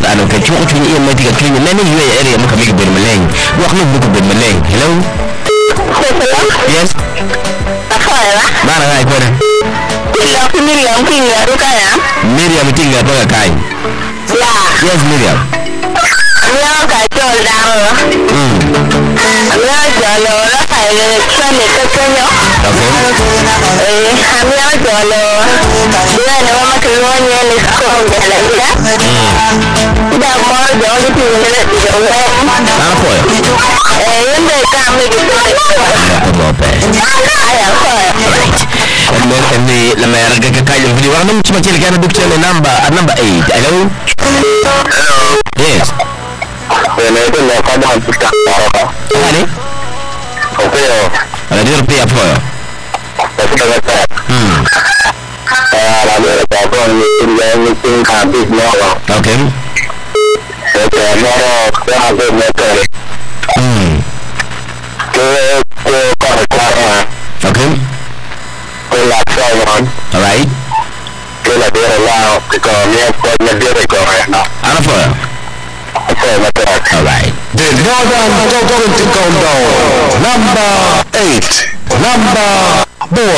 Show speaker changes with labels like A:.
A: ano ka chuko chuni iya mati ka kini nani yue area maka migi ben maleng wak lu buku ben maleng hello yes mana ngai kone
B: Miriam tinggal tu kan ya?
A: Miriam tinggal apa kai
B: Ya.
A: yes Miriam
B: Miriam kacau dah. Miriam jalo lah saya cuman itu kenyo. Miriam jalo. Dia ni mama keluarnya ni sekolah jalan dia. Dah mau jauh di sini di jauh.
A: apa ya
B: Yang kami gitu.
A: apa
B: Ayah
A: right and the lamera ga kai yung video ano cuma cili kana duk channel number 8 hello yes
C: Ini itu nak kau kita apa?
A: ani
C: Okey,
A: ada dia rupiah apa
C: tapi kata. Lalu apa yang mungkin habis mahu.
A: okay
C: Okey, mahu apa macam.
A: okay alright
C: Kena dia lah, kalau ni apa dia rekomen.
A: ano po alright
D: The Northern Countdown number 8, number 4.